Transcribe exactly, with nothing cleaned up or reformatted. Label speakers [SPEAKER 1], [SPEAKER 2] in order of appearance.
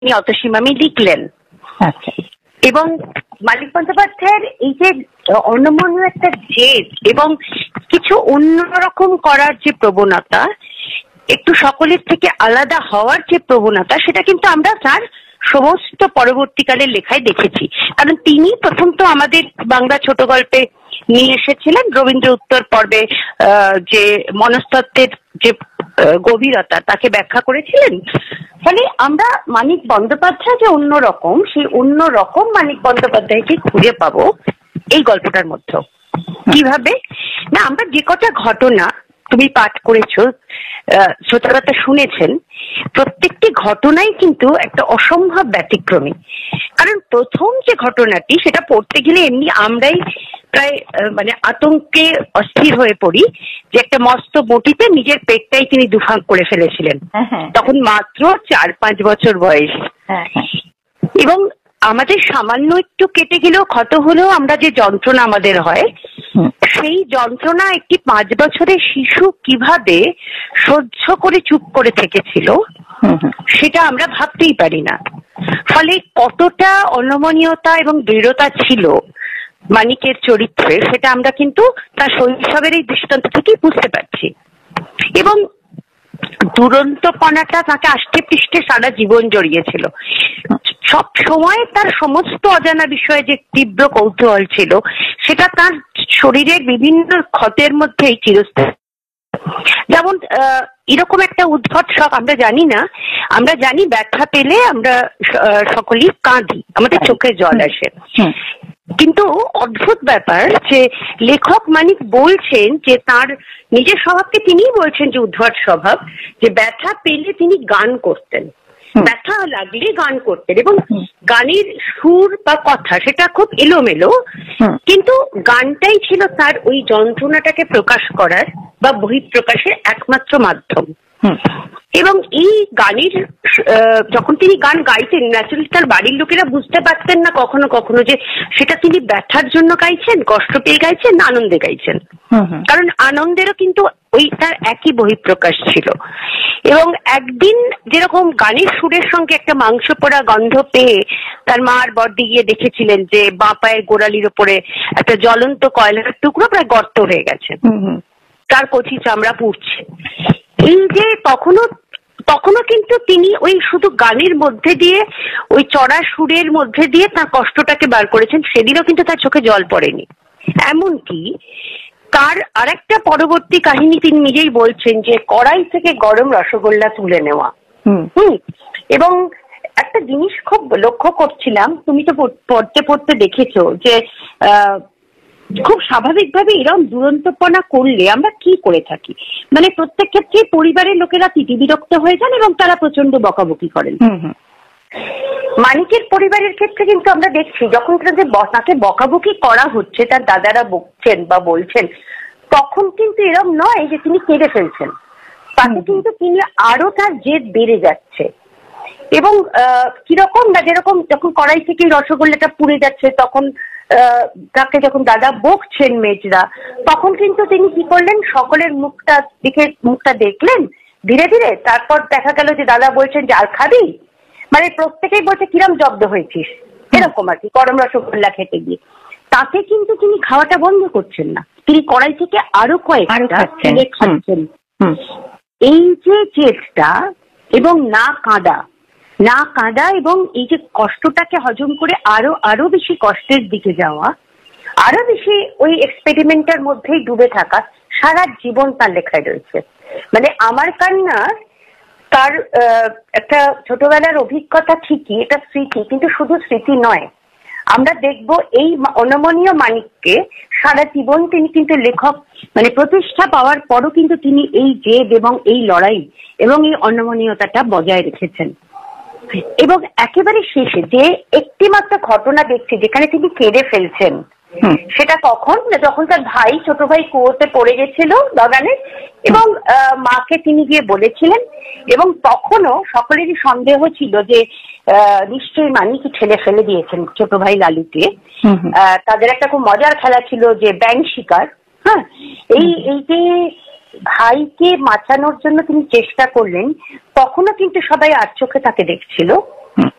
[SPEAKER 1] অতসীম আমি লিখলেন। এবং মানিক বন্দ্যোপাধ্যায়ের এই যে অনমনীয় একটা জেদ এবং কিছু অন্যরকম করার যে প্রবণতা, একটু সকলের থেকে আলাদা হওয়ার যে প্রবণতা, সেটা কিন্তু আমরা তার সমস্ত পরবর্তীকালের লেখায় দেখেছি। কারণ তিনি প্রথম তো আমাদের বাংলা ছোট গল্পে নিয়ে এসেছিলেন রবীন্দ্র উত্তর পর্বে যে মনস্তত্ত্বের যে গভীরতা তাকে ব্যাখ্যা করেছিলেন। ফলে আমরা মানিক বন্দ্যোপাধ্যায় যে অন্যরকম, সেই অন্যরকম মানিক বন্দ্যোপাধ্যায়কে খুঁজে পাবো এই গল্পটার মধ্যে। কিভাবে না, আমরা যে কটা ঘটনা তুমি পাঠ করেছো, শ্রোতারা শুনেছেন, প্রত্যেকটি ঘটনাই কিন্তু একটা অসম্ভব ব্যতিক্রমী। কারণ প্রথম যে ঘটনাটি, সেটা পড়তে গেলে এমনি আমরাই প্রায় মানে আতঙ্কে অস্থির হয়ে পড়ি যে একটা মস্ত বটিতে নিজের পেটটাই তিনি দুভাগ করে ফেলেছিলেন। তখন মাত্র চার পাঁচ বছর বয়স। এবং আমাদের সামান্য একটু কেটে গেলেও ক্ষত হলেও আমরা যে যন্ত্রণা আমাদের হয়, সেই যন্ত্রণা একটি পাঁচ বছরের শিশু কিভাবে সহ্য করে চুপ করে থেকেছিল সেটা আমরা ভাবতেই পারি না। ফলে কতটা অনমনীয়তা এবং দৃঢ়তা ছিল মানিকের চরিত্রে, সেটা আমরা কিন্তু তার শৈশবের এই দৃষ্টান্ত থেকেই বুঝতে পারছি। এবং দুরন্তপনাটা তাকে আষ্টে পৃষ্ঠে সারা জীবন জড়িয়েছিল। সব সময় তার সমস্ত অজানা বিষয়ে যে তীব্র কৌতূহল ছিল, সেটা তার শরীরের বিভিন্ন ক্ষতের মধ্যেই চিরস্থায়ী। যেমন এরকম একটা উদ্ভট শখ আমরা জানি না, আমরা জানি ব্যথা পেলে আমরা সকলেই কাঁদি, আমাদের চোখে জল আসে। কিন্তু অদ্ভুত ব্যাপার যে লেখক মানিক বলছেন যে তার নিজের স্বভাবকে তিনিই বলছেন যে উদ্ভট স্বভাব, যে ব্যথা পেলে তিনি গান করতেন, ব্যথা লাগলে গান করতেন। এবং গানের সুর বা কথা সেটা খুব এলোমেলো, কিন্তু গানটাই ছিল তার ওই যন্ত্রণাটাকে প্রকাশ করার বা বহিঃপ্রকাশের একমাত্র মাধ্যম। এবং এই গানের যখন তিনি গান গাইতেন, ন্যাচুরালি তার বাড়ির লোকেরা বুঝতে পারতেন না কখনো কখনো যে সেটা তিনি ব্যথার জন্য গাইছেন, কষ্ট পেয়ে গাইছেন না আনন্দে গাইছেন। কারণ আনন্দেরও কিন্তু ওই তার একই বহিঃপ্রকাশ ছিল। এবং একদিন যেরকম গানের সুরের সঙ্গে একটা মাংস পোড়া গন্ধ পেয়ে তার মা আর বড়দি গিয়ে দেখেছিলেন যে বাঁ পায়ের গোড়ালির ওপরে একটা জ্বলন্ত কয়লার টুকরো প্রায় গর্ত হয়ে গেছে, তার কচি চামড়া পুড়ছে। এই যে তখনও তখনও কিন্তু তিনি ওই শুধু গানের মধ্যে দিয়ে, ওই চড়া সুরের মধ্যে দিয়ে তার কষ্টটাকে বার করেছেন। সেদিনও কিন্তু তার চোখে জল পড়েনি। এমনকি তার আরেকটা পরবর্তী কাহিনী তিনি নিজেই বলছেন যে কড়াই থেকে গরম রসগোল্লা তুলে নেওয়া। হুম এবং একটা জিনিস খুব লক্ষ্য করছিলাম, তুমি তো পড়তে পড়তে দেখেছো যে আহ খুব স্বাভাবিকভাবে এরকম দুরন্তপনা করলে আমরা কি করে থাকি, মানে প্রত্যেক ক্ষেত্রে পরিবারের লোকেরা তিতি বিরক্ত হয়ে যান এবং তারা প্রচন্ড বকাবকি করেন। মানিকের পরিবারের ক্ষেত্রে কিন্তু আমরা দেখছি যখন তাকে বকাবকি করা হচ্ছে, তার দাদারা বকছেন বা বলছেন, তখন কিন্তু এরকম নয় যে তিনি কেঁদে ফেলছেন, তাতে কিন্তু তিনি আরো তার জেদ বেড়ে যাচ্ছে। এবং আহ কিরকম না, যেরকম যখন কড়াই থেকে রসগোল্লাটা পুড়ে যাচ্ছে, তখন তাকে যখন দাদা বকছেন মেজরা, তখন কিন্তু তিনি কি করলেন, সকলের মুখটা দিকে মুখটা দেখলেন ধীরে ধীরে। তারপর দেখা গেল যে দাদা বলছেন যে আর খাবি, মানে প্রত্যেকেই বলছে কিরম জব্দ হয়েছিস, এরকম আর কি, গরম রসগোল্লা খেতে গিয়ে। তাতে কিন্তু তিনি খাওয়াটা বন্ধ করছেন না, তিনি কড়াই থেকে আরো কয়েকটা তুলে খাচ্ছেন। এই যে চেষ্টা এবং না কাঁদা না কাঁদা এবং এই যে কষ্টটাকে হজম করে আরো আরো বেশি কষ্টের দিকে যাওয়া, আরো বেশি ওই এক্সপেরিমেন্টের মধ্যেই ডুবে থাকা, সারা জীবন তার লেখায় রয়েছে। মানে আমার কান্না তার একটা ছোটবেলার অভিজ্ঞতা ঠিকই, এটা স্মৃতি, কিন্তু শুধু স্মৃতি নয়। আমরা দেখবো এই অনমনীয় মানিককে সারা জীবন তিনি কিন্তু লেখক মানে প্রতিষ্ঠা পাওয়ার পরও কিন্তু তিনি এই জেদ এবং এই লড়াই এবং এই অনমনীয়তাটা বজায় রেখেছেন। এবং একেবারে শেষে যে একটি মাত্র ঘটনা দেখছি যেখানে তিনি কেঁদে ফেলছেন, সেটা কখন, যখন তার ভাই ছোট ভাই কুয়োতে পড়ে গেছিল বাগানে, এবং মাকে তিনি গিয়ে বলেছিলেন, এবং তখনও সকলেরই সন্দেহ ছিল যে আহ নিশ্চয়ই মানিক ঠেলে ফেলে দিয়েছেন ছোট ভাই লালুকে। তাদের একটা খুব মজার খেলা ছিল যে ব্যাঙ শিকার। হ্যাঁ, এই এই যে ভাইকে বাঁচানোর জন্য তিনি চেষ্টা করলেন, তখনও কিন্তু সবাই আর চোখে তাকে দেখছিল।